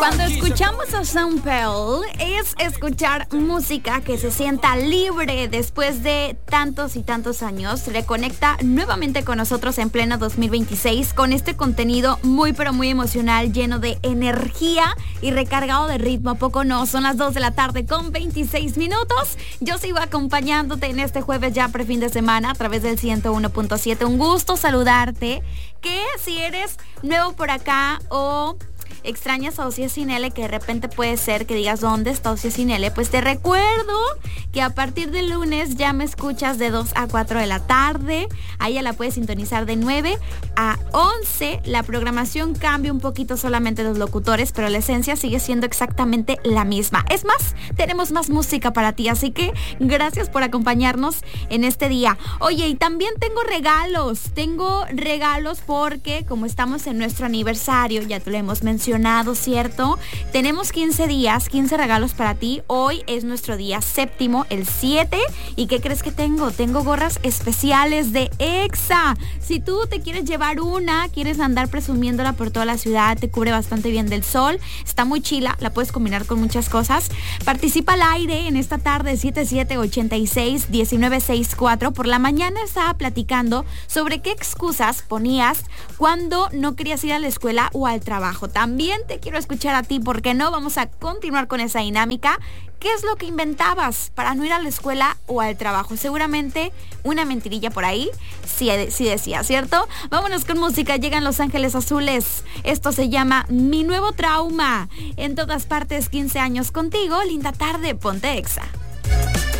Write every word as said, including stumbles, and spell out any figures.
Cuando escuchamos a Sean Paul es escuchar música que se sienta libre después de tantos y tantos años. Reconecta nuevamente con nosotros en pleno dos mil veintiséis con este contenido muy pero muy emocional, lleno de energía y recargado de ritmo. ¿A poco no? Son las dos de la tarde con veintiséis minutos. Yo sigo acompañándote en este jueves ya pre fin de semana a través del ciento uno punto siete. Un gusto saludarte. Que si eres nuevo por acá o extrañas a Osia Sin L, que de repente puede ser que digas ¿dónde está Osia Sin L? Pues te recuerdo que a partir del lunes ya me escuchas de dos a cuatro de la tarde. Ahí ya la puedes sintonizar de nueve a once. La programación cambia un poquito, solamente los locutores, pero la esencia sigue siendo exactamente la misma. Es más, tenemos más música para ti, así que gracias por acompañarnos en este día. Oye, y también tengo regalos. Tengo regalos porque como estamos en nuestro aniversario, ya te lo hemos mencionado, ¿cierto? Tenemos quince días, quince regalos para ti. Hoy es nuestro día séptimo, el siete. ¿Y qué crees que tengo? Tengo gorras especiales de Exa. Si tú te quieres llevar una, quieres andar presumiéndola por toda la ciudad, te cubre bastante bien del sol, está muy chila, la puedes combinar con muchas cosas. Participa al aire en esta tarde, siete siete ocho seis uno nueve seis cuatro. Por la mañana estaba platicando sobre qué excusas ponías cuando no querías ir a la escuela o al trabajo. También te quiero escuchar a ti, ¿por qué no? Vamos a continuar con esa dinámica. ¿Qué es lo que inventabas para no ir a la escuela o al trabajo? Seguramente una mentirilla por ahí, sí, sí decía, ¿cierto? Vámonos con música, llegan Los Ángeles Azules. Esto se llama Mi Nuevo Trauma. En todas partes, quince años contigo. Linda tarde, ponte Exa.